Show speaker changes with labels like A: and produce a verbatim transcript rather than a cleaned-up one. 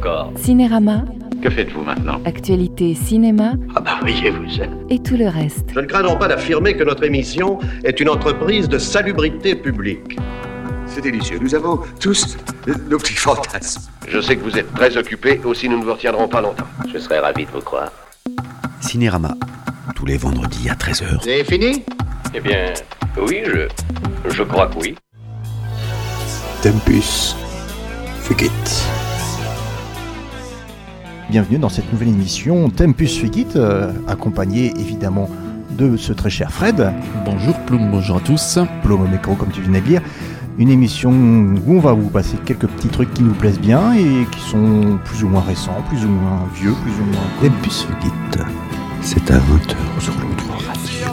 A: encore.
B: Cinérama,
C: Que faites-vous maintenant?
B: actualité cinéma
C: Ah bah voyez-vous ça.
B: et tout le reste.
D: Je ne crains donc pas d'affirmer que notre émission est une entreprise de salubrité publique.
E: C'est délicieux. Nous avons tous nos petits fantasmes.
F: Je sais que vous êtes très occupés, aussi nous ne vous retiendrons pas longtemps.
A: Je serais ravi de vous croire.
G: Cinérama, tous les vendredis à treize heures.
D: C'est fini?
A: Eh bien, oui, je... je crois que oui.
G: Tempus Fugit.
H: Bienvenue dans cette nouvelle émission Tempus Fugit, euh, accompagné évidemment de ce très cher Fred.
I: Bonjour Ploum, bonjour à tous.
H: Ploum au micro, comme tu viens de dire. Une émission où on va vous passer quelques petits trucs qui nous plaisent bien et qui sont plus ou moins récents, plus ou moins vieux, plus ou moins...
G: Tempus Fugit, c'est à vingt heures sur l'O trois Radio.